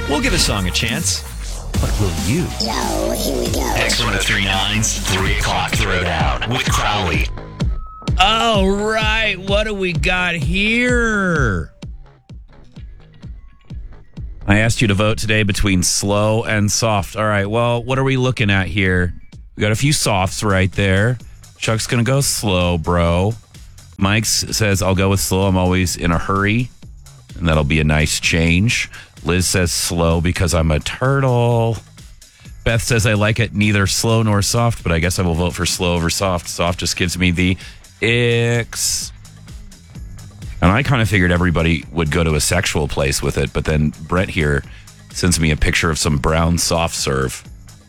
We'll give a song a chance. But will you? Yo, here we go. X1039's 3 o'clock throwdown with Crowley. All right, what do we got here? I asked you to vote today between slow and soft. All right, well, what are we looking at here? We got a few softs right there. Chuck's going to go slow, bro. Mike says, I'll go with slow. I'm always in a hurry. And that'll be a nice change. Liz says slow because I'm a turtle. Beth says, I like it neither slow nor soft, but I guess I will vote for slow over soft. Soft just gives me the icks. And I kind of figured everybody would go to a sexual place with it, but then Brett here sends me a picture of some brown soft serve.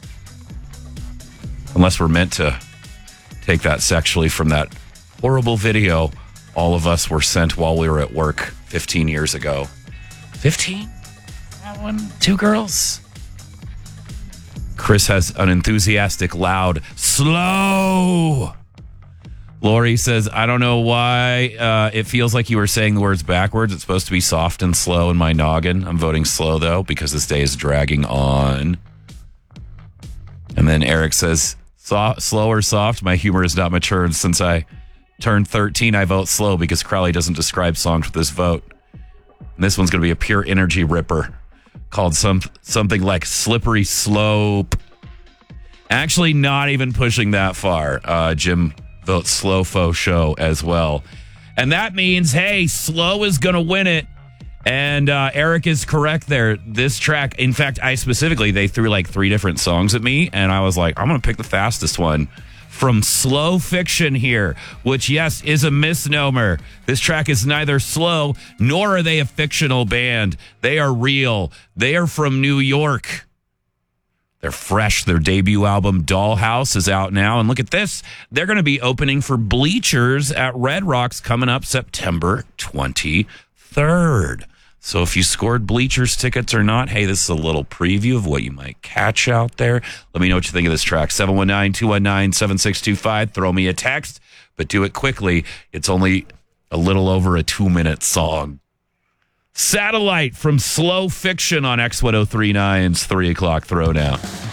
Unless we're meant to take that sexually from that horrible video all of us were sent while we were at work 15 years ago. 15? That one? 2 girls? Chris has an enthusiastic, loud, slow. Lori says, I don't know why it feels like you were saying the words backwards. It's supposed to be soft and slow in my noggin. I'm voting slow, though, because this day is dragging on. And then Eric says, slow or soft? My humor has not matured since I turned 13. I vote slow because Crowley doesn't describe songs with this vote. And this one's going to be a pure energy ripper called something like Slippery Slope. Actually, not even pushing that far. Jim votes slow faux show as well. And that means, hey, slow is going to win it. And Eric is correct there. This track, in fact, they threw like 3 different songs at me. And I was like, I'm going to pick the fastest one from Slow Fiction here, which, yes, is a misnomer. This track is neither slow nor are they a fictional band. They are real. They are from New York. They're fresh. Their debut album, Dollhouse, is out now. And look at this. They're going to be opening for Bleachers at Red Rocks coming up September 23rd. So if you scored Bleachers tickets or not, hey, this is a little preview of what you might catch out there. Let me know what you think of this track. 719-219-7625. Throw me a text, but do it quickly. It's only a little over a 2-minute song. Satellite from Slow Fiction on X1039's 3 o'clock throwdown.